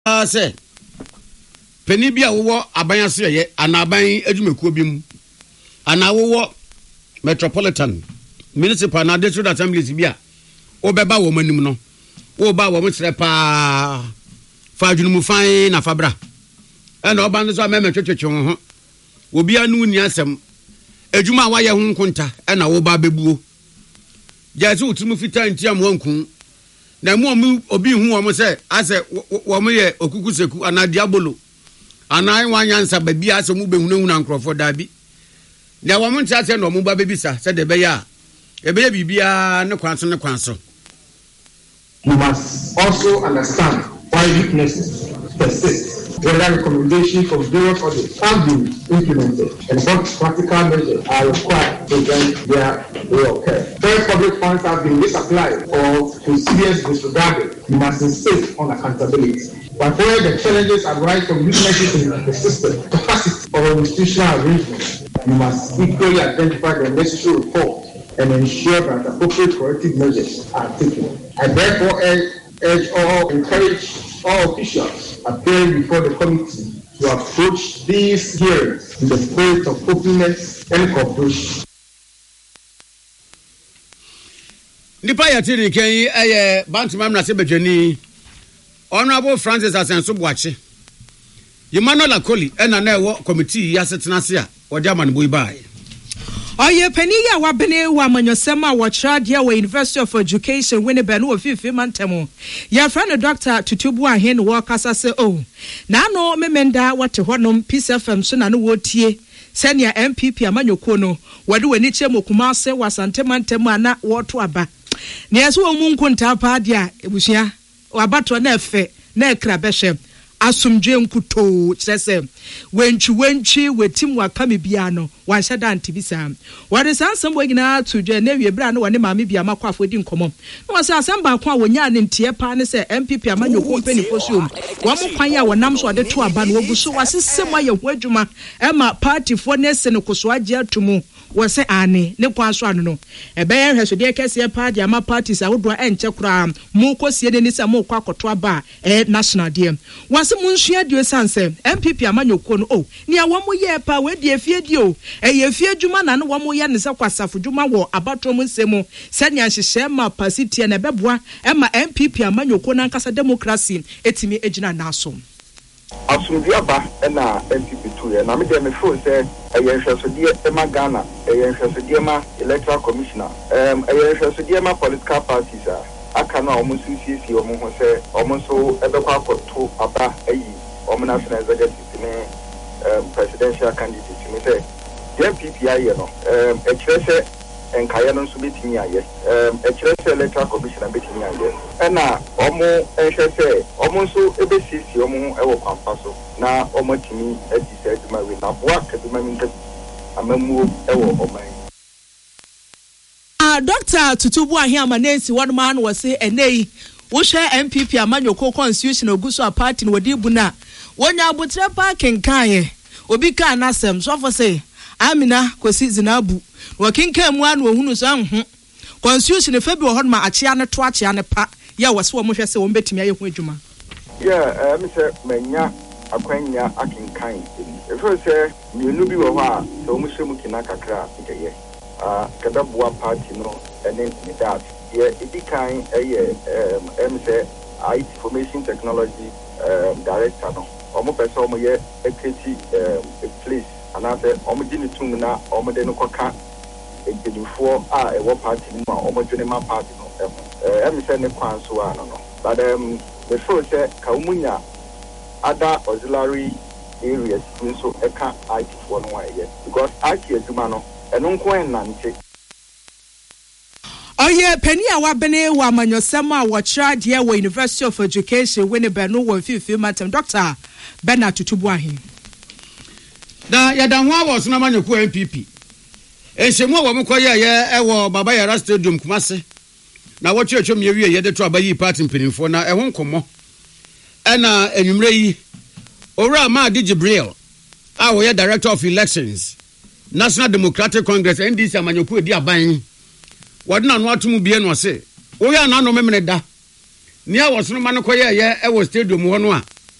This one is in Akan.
say penibia wo aban ase ye anaban adwumekuo bi mu ana wo metropolitan municipal na district assemblies bi a obeba wo manim no wo ba wo msere pa fa adwunumu fan na fabra ena oba no so ameme twetwetwe ho obi anu ni asem adwuma wa ye ho nkonta ena wo ba bebuo jase utimu fita ntiam wankun na mu obi hu wo mo se ase wo mo ye okukuseku ana diabolo ana wanyansa babia ase mu behunahuna nkrofo dabi na wo mo ntia ase no mo ba bebisa se de beya ebe bibia ne kwanso You must also understand why weaknesses persist, whether recommendations from various audits have been implemented, and what practical measures are required to prevent their reoccurrence. Where public funds have been misapplied or procedures disregarded, you must insist on accountability. But where the challenges arise from weaknesses in the system, capacity, or institutional arrangements, you must equally identify the necessary reforms and ensure that appropriate corrective measures are taken. I therefore urge or encourage all officials appearing before the committee to approach these hearings in the spirit of openness and cooperation. Nipa yatiri kei bantimam na sebejeni Honorable Francis Asenso Boache Emmanuel Akoli ena na ewo committee ya setenase a wode amanbo ibai Oye peniya wabene wa manyosema wa chade wa University of Education Winnipeg no fifi mantemo. Ya friend Dr. Tutubu ahen wo kasa se na no memenda wate honom Peace FM so na no wotie senior MPP amanyoko no wode wani chemo kumase wasante mantemo ana woto aba. Ne yeso wo munku ntapa dia ebusua wabato na efe na ekra behwe asumdwe nkuto kyerese wenchi wetim wakame bia no wanhye da ntibisa wade sansam wagina tudwe na wiebra no wane maame bia makwafo di nkomo na wase asamba kwa wonya ne ntie pa ne se MPP amanyoko mpanifo so wo mo kwan ya wonam so de to aba no woguso wasesem aye ho adwuma ema party fo ne se ne koso agye atumu wose ane ne kwan so anu no ebe ye hwesode kese pa dia ma parties awodo enche kura mu kosie ne se mu kwa akoto aba national dia wase mu nsua dio sanse MPP amanyoko no ni awomo ye pa we die fie dio ye fie dwuma na no womo ye ne se kwasafo dwuma wo abato mu nsemu senya hyehye ma pasiti na beboa ema MPP amanyoko na nkasa democracy etimi ejina naso Asumdiaba na MPP2 ya na me dem feel say ehwesodie ema Ghana ehwesodie ma electoral commissioner ehwesodie ma political parties aka na omususisi omo say omo so ebekwa akoto aba ayi omo national executive ne presidential candidate me say MPP aye no ekirese enkaya no so betimi aye ekirese electoral commissioner betimi aye na omo ehwese omo so ebesisi omo ewo kwampa so na omo timi adise aduma we na boa kaduma minka amamu ewo oman Dr. Tutubu ahiama nensi one man was say enei wo share MPP amanyoko constitution oguso a party no wodi buna wonya abutre parking kan obi kan nasem so for say Amina kosi zinabu wakinka mu anu ohunu so anhu constitution febi wo hodma achia ne to achia ne pa ya wase wo mohwese wo betimi aye ho adwuma me say manya akwanya akinkan efo say mienu bi wo ho a so mo hwemu kina kakra nkeye kada boa party no ene that ye edikan me say IT information technology director no omo pese omo ye equity place anase omo di ni tum na omo de no koka ejidufo a ewo party mu a omo dwene ma party no me say ne kwan so a no but the first say ka umunya other auxiliary areas so eka IT for no ye because IT aduma no eno nko enante Oye penia wabene wa manyosema wa chade wa University of Education Winnipeg no wo fifi matem Dr. Bernard Tutubu ahin da ya da ho awo so na manyoko MPP enshemu wo mkoye ye ewo baba yara stadium kumase na wo twetwem ye wie ye de to abayi party mpinifo na eho nkomo ena enwumre yi owura ma di Jibril a wo ye director of elections National Democratic Congress NDC amanyoko edi aban wadna no atumu bie no se wo ya na no memene da ni a wo so no ma no koye ye ewo stadium ho no a